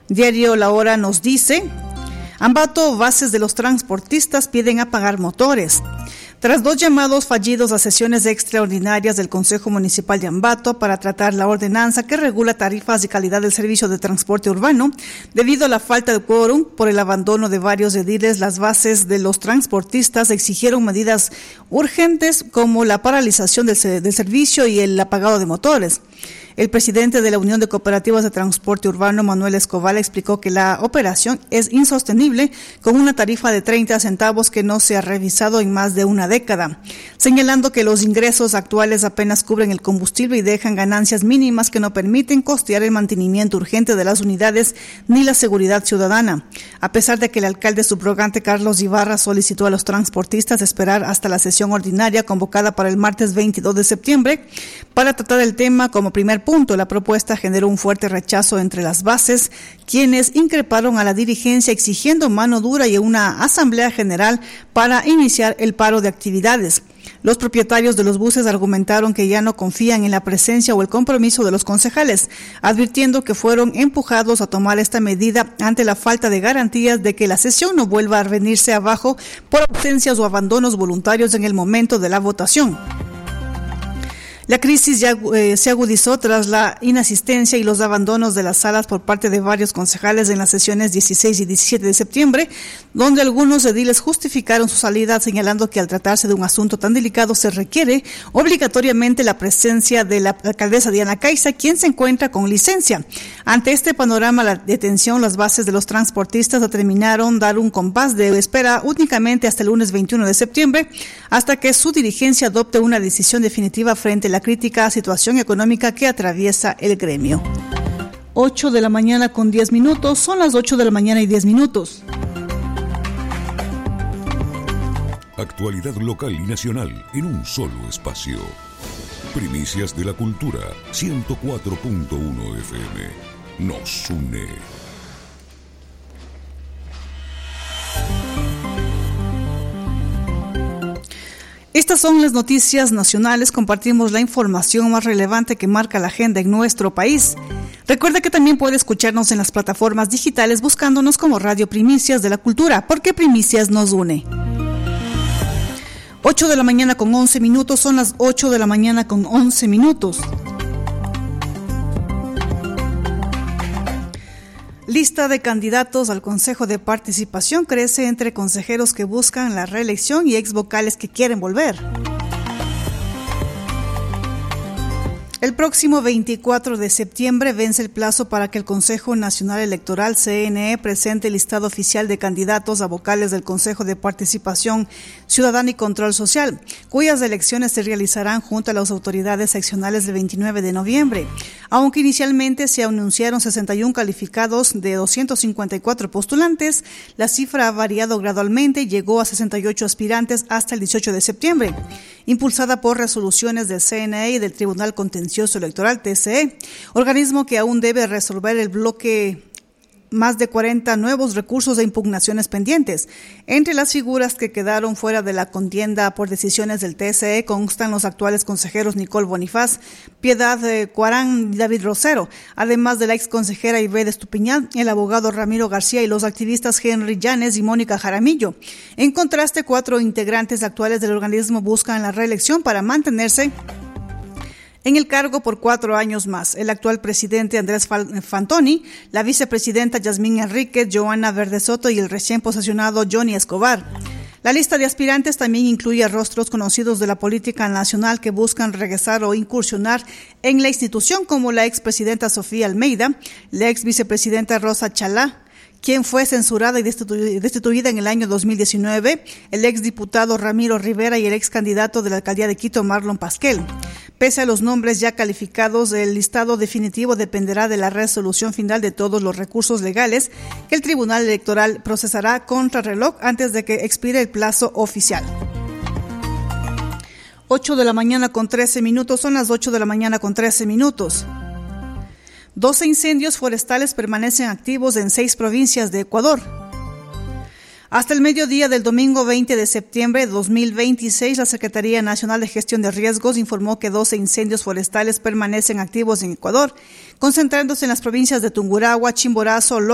Diario La Hora nos dice: Ambato, bases de los transportistas piden apagar motores. Tras 2 llamados fallidos a sesiones extraordinarias del Consejo Municipal de Ambato para tratar la ordenanza que regula tarifas y calidad del servicio de transporte urbano, debido a la falta de quórum por el abandono de varios ediles, las bases de los transportistas exigieron medidas urgentes como la paralización del servicio y el apagado de motores. El presidente de la Unión de Cooperativas de Transporte Urbano, Manuel Escobar, explicó que la operación es insostenible con una tarifa de 30 centavos que no se ha revisado en más de una década, señalando que los ingresos actuales apenas cubren el combustible y dejan ganancias mínimas que no permiten costear el mantenimiento urgente de las unidades ni la seguridad ciudadana. A pesar de que el alcalde subrogante Carlos Ibarra solicitó a los transportistas esperar hasta la sesión ordinaria convocada para el martes 22 de septiembre para tratar el tema como primer punto, la propuesta generó un fuerte rechazo entre las bases, quienes increparon a la dirigencia exigiendo mano dura y una asamblea general para iniciar el paro de actividades. Los propietarios de los buses argumentaron que ya no confían en la presencia o el compromiso de los concejales, advirtiendo que fueron empujados a tomar esta medida ante la falta de garantías de que la sesión no vuelva a venirse abajo por ausencias o abandonos voluntarios en el momento de la votación. La crisis ya se agudizó tras la inasistencia y los abandonos de las salas por parte de varios concejales en las sesiones 16 y 17 de septiembre, donde algunos ediles justificaron su salida señalando que al tratarse de un asunto tan delicado se requiere obligatoriamente la presencia de la alcaldesa Diana Caiza, quien se encuentra con licencia. Ante este panorama de detención, las bases de los transportistas determinaron dar un compás de espera únicamente hasta el lunes 21 de septiembre, hasta que su dirigencia adopte una decisión definitiva frente a la crítica situación económica que atraviesa el gremio. 8 de la mañana con 10 minutos, son las 8 de la mañana y 10 minutos. Actualidad local y nacional en un solo espacio. Primicias de la Cultura, 104.1 FM. Nos une. Estas son las noticias nacionales. Compartimos la información más relevante que marca la agenda en nuestro país. Recuerda que también puede escucharnos en las plataformas digitales buscándonos como Radio Primicias de la Cultura, porque Primicias nos une. 8 de la mañana con 11 minutos, son las 8 de la mañana con 11 minutos. Lista de candidatos al Consejo de Participación crece entre consejeros que buscan la reelección y exvocales que quieren volver. El próximo 24 de septiembre vence el plazo para que el Consejo Nacional Electoral, CNE, presente el listado oficial de candidatos a vocales del Consejo de Participación Ciudadana y Control Social, cuyas elecciones se realizarán junto a las autoridades seccionales el 29 de noviembre. Aunque inicialmente se anunciaron 61 calificados de 254 postulantes, la cifra ha variado gradualmente y llegó a 68 aspirantes hasta el 18 de septiembre. Impulsada por resoluciones del CNE y del Tribunal Contencioso Electoral, TCE, organismo que aún debe resolver el bloque más de 40 nuevos recursos de impugnaciones pendientes. Entre las figuras que quedaron fuera de la contienda por decisiones del TSE constan los actuales consejeros Nicole Bonifaz, Piedad Cuarán y David Rosero, además de la ex consejera Ivette Estupiñán, el abogado Ramiro García y los activistas Henry Llanes y Mónica Jaramillo. En contraste, 4 integrantes actuales del organismo buscan la reelección para mantenerse en el cargo por 4 años más. El actual presidente Andrés Fantoni, la vicepresidenta Yasmín Enríquez, Joana Verde Soto y el recién posesionado Johnny Escobar. La lista de aspirantes también incluye a rostros conocidos de la política nacional que buscan regresar o incursionar en la institución, como la expresidenta Sofía Almeida, la ex vicepresidenta Rosa Chalá, quien fue censurada y destituida en el año 2019, el exdiputado Ramiro Rivera y el ex candidato de la alcaldía de Quito, Marlon Pasquel. Pese a los nombres ya calificados, el listado definitivo dependerá de la resolución final de todos los recursos legales que el Tribunal Electoral procesará contra reloj antes de que expire el plazo oficial. 8 de la mañana con 13 minutos, son las 8 de la mañana con 13 minutos. 12 incendios forestales permanecen activos en 6 provincias de Ecuador. Hasta el mediodía del domingo 20 de septiembre de 2026, la Secretaría Nacional de Gestión de Riesgos informó que 12 incendios forestales permanecen activos en Ecuador, concentrándose en las provincias de Tungurahua, Chimborazo,